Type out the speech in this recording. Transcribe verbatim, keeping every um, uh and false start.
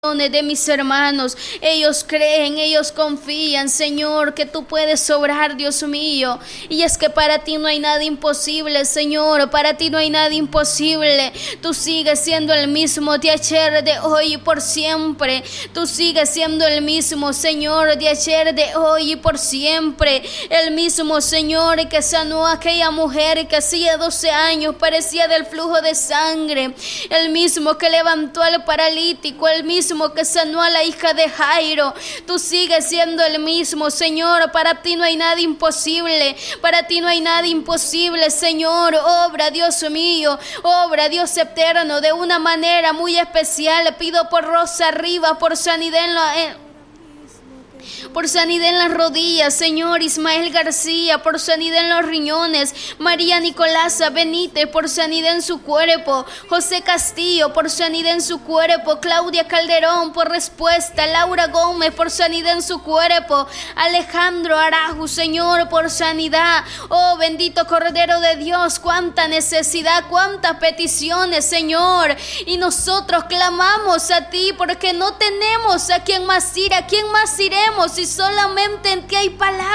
de mis hermanos. Ellos creen, ellos confían, Señor, que tú puedes obrar, Dios mío. Y es que para ti no hay nada imposible, Señor. Para ti no hay nada imposible. Tú sigues siendo el mismo de ayer, de hoy y por siempre. Tú sigues siendo el mismo, Señor, de ayer, de hoy y por siempre. El mismo, Señor, que sanó a aquella mujer que hacía doce años parecía del flujo de sangre. El mismo que levantó al paralítico, el mismo que sanó a la hija de Jairo. Tú sigues siendo el mismo, Señor. Para ti no hay nada imposible. Para ti no hay nada imposible, Señor. Obra, Dios mío. Obra, Dios eterno, de una manera muy especial. Pido por Rosa Rivas, por sanidad en la... Eh, por sanidad en las rodillas, Señor. Ismael García, por sanidad en los riñones. María Nicolasa Benítez, por sanidad en su cuerpo. José Castillo, por sanidad en su cuerpo. Claudia Calderón, por respuesta. Laura Gómez, por sanidad en su cuerpo. Alejandro Arajú, Señor, por sanidad. Oh, bendito Cordero de Dios, cuánta necesidad, cuántas peticiones, Señor. Y nosotros clamamos a ti porque no tenemos a quién más ir, a quién más iremos, y solamente en ti hay palabras.